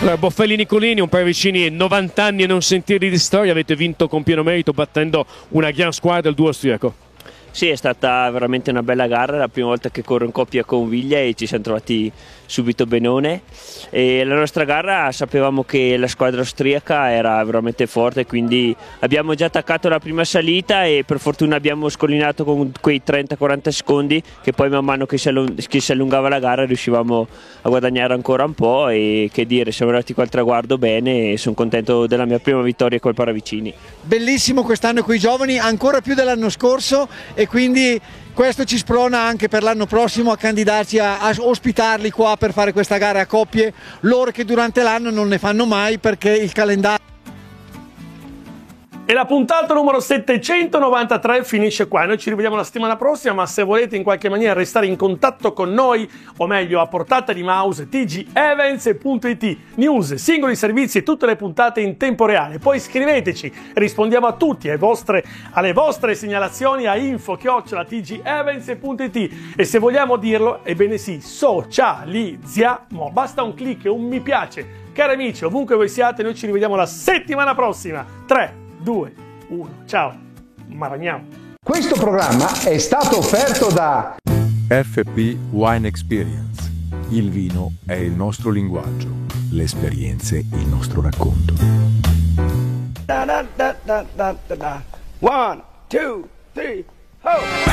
Allora, Boffelli Nicolini, un paio vicini, 90 anni e non sentirli di storia, avete vinto con pieno merito battendo una gran squadra, il duo austriaco. Sì, è stata veramente una bella gara, la prima volta che corro in coppia con Viglia e ci siamo trovati subito benone. E la nostra gara sapevamo che la squadra austriaca era veramente forte, quindi abbiamo già attaccato la prima salita e per fortuna abbiamo scollinato con quei 30-40 secondi che poi man mano che si allungava la gara riuscivamo a guadagnare ancora un po' e che dire, siamo arrivati qua al traguardo bene e sono contento della mia prima vittoria col Paravicini. Bellissimo quest'anno con i giovani, ancora più dell'anno scorso, e quindi questo ci sprona anche per l'anno prossimo a candidarci a ospitarli qua per fare questa gara a coppie, loro che durante l'anno non ne fanno mai perché il calendario. E la puntata numero 793 finisce qua. Noi ci rivediamo la settimana prossima, ma se volete in qualche maniera restare in contatto con noi, o meglio a portata di mouse, tgevents.it, news, singoli servizi e tutte le puntate in tempo reale. Poi scriveteci, rispondiamo a tutti, alle vostre segnalazioni a info@tgevents.it, e se vogliamo dirlo, ebbene sì, socializziamo, basta un click e un mi piace. Cari amici, ovunque voi siate, noi ci rivediamo la settimana prossima. 3, 2, 1, ciao, maragniamo. Questo programma è stato offerto da FP Wine Experience. Il vino è il nostro linguaggio, le esperienze il nostro racconto. 1, 2, 3, ho!